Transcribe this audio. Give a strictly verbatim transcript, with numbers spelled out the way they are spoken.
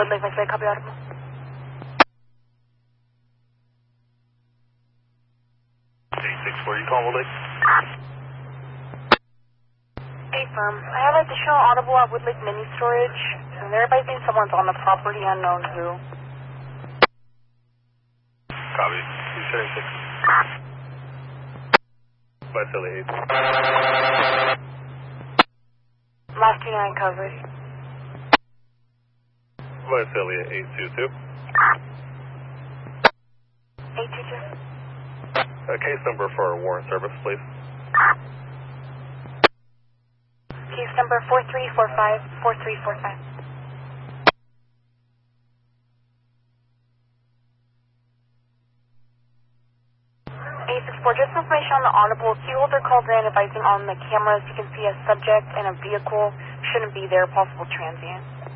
Woodlake, my copy audible. eight six four, you calling Woodlake? Hey, firm. I have like the show audible at Woodlake Mini Storage, and they're advising someone's on the property, unknown who. Copy. two seven six. By Philly eight. Last two nine coverage. By Philly eight two two. eight two two. Uh, case number for warrant service, please. Case number four three four five four three four five. eight six four, just information on the audible. Key holder called in advising on the cameras. You can see a subject and a vehicle shouldn't be there, possible transient.